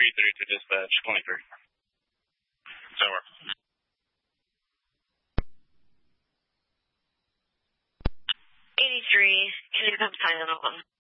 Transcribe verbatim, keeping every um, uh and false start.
eighty-three to dispatch, twenty-three. So over. eighty-three, can you come sign on that one?